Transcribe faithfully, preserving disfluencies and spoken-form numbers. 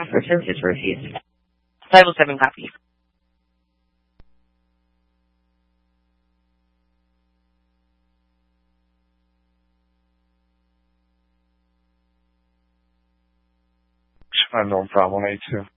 for services received. Title seven copy. Unknown problem eight two.